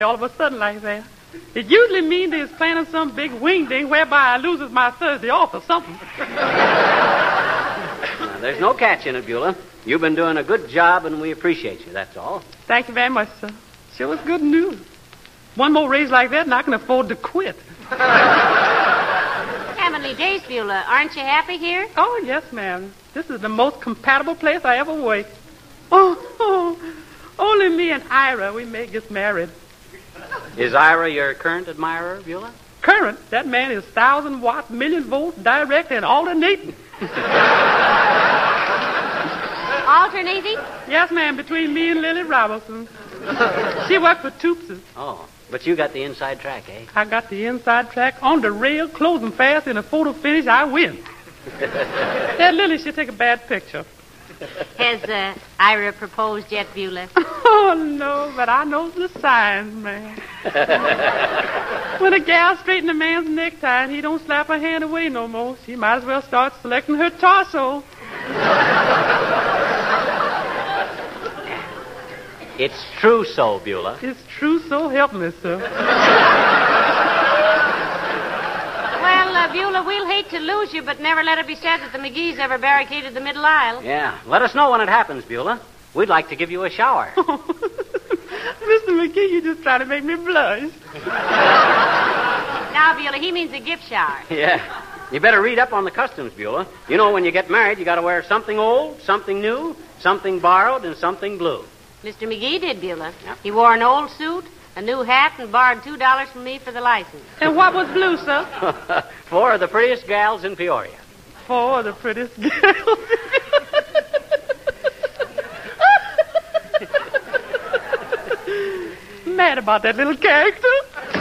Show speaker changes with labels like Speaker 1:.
Speaker 1: all of a sudden like that. It usually means he's planning some big wing thing whereby I loses my Thursday off or something.
Speaker 2: Now, there's no catch in it, Beulah. You've been doing a good job, and we appreciate you, that's all.
Speaker 1: Thank you very much, sir. Sure is good news. One more raise like that, and I can afford to quit.
Speaker 3: Heavenly days, Beulah. Aren't you happy here?
Speaker 1: Oh, yes, ma'am. This is the most compatible place I ever worked. Oh, only me and Ira, we may get married.
Speaker 2: Is Ira your current admirer, Beulah?
Speaker 1: Current? That man is 1,000-watt, million-volt, direct, and alternating.
Speaker 3: Alternating?
Speaker 1: Yes, ma'am, between me and Lily Robertson. She worked for Toopses.
Speaker 2: Oh, but you got the inside track, eh?
Speaker 1: I got the inside track on the rail, closing fast, in a photo finish, I win. That Lily should take a bad picture.
Speaker 3: Has Ira proposed yet, Beulah?
Speaker 1: Oh, no, but I knows the signs, man. When a gal straighten a man's necktie and he don't slap her hand away no more, she might as well start selecting her torso.
Speaker 2: It's true so, Beulah.
Speaker 1: It's true, so help me, sir.
Speaker 3: Well, Beulah, we'll hate to lose you, but never let it be said that the McGee's ever barricaded the middle aisle.
Speaker 2: Yeah, let us know when it happens, Beulah. We'd like to give you a shower.
Speaker 1: Mr. McGee, you just trying to make me blush.
Speaker 3: Now, Beulah, he means a gift shower.
Speaker 2: Yeah. You better read up on the customs, Beulah. You know, when you get married, you got to wear something old, something new, something borrowed, and something blue.
Speaker 3: Mr. McGee did, Beulah.
Speaker 2: Yep.
Speaker 3: He wore an old suit, a new hat, and borrowed $2 from me for the license.
Speaker 1: And what was blue, sir?
Speaker 2: 4 of the prettiest gals in Peoria.
Speaker 1: 4 of the prettiest girls. Mad about that little character.